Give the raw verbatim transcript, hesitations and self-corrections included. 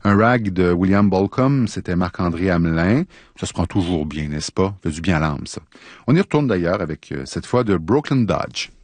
Un rag de William Bolcom, c'était Marc-André Hamelin. Ça se prend toujours bien, n'est-ce pas? Ça fait du bien à l'âme, ça. On y retourne d'ailleurs avec, euh, cette fois, de Brooklyn Dodge.